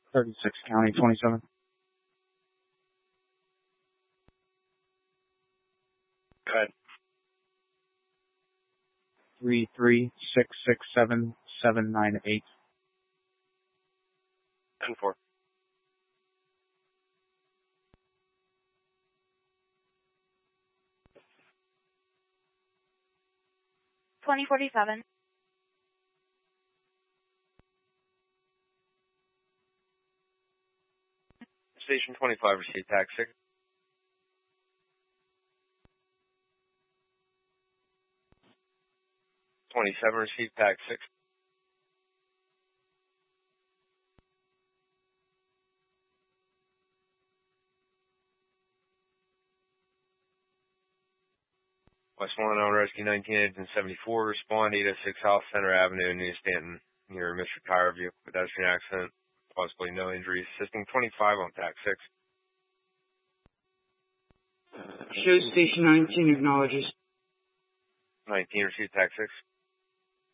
36 County 27. Go ahead. 33667 10-4. $20.47. Station 25 received tag 6. 27 received tag 6. Westmoreland on Rescue 1974, respond 806 South Center Avenue, New Stanton, near Mr. Tire Vehicle pedestrian accident, possibly no injuries. Assisting 25 on tag 6. Show Station 19 acknowledges. 19 received tag 6.